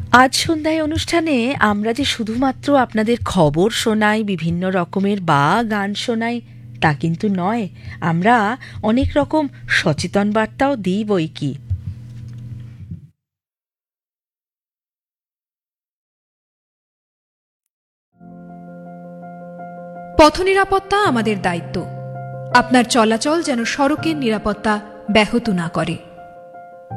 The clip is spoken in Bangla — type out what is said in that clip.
আজ সন্ধ্যায় অনুষ্ঠানে আমরা যে শুধুমাত্র আপনাদের খবর শোনাই, বিভিন্ন রকমের বা গান শোনাই তা কিন্তু নয়। আমরা অনেক রকম সচেতন বার্তাও দিই বই কি। পথ নিরাপত্তা আমাদের দায়িত্ব। আপনার চলাচল যেন সড়কের নিরাপত্তা ব্যাহত না করে।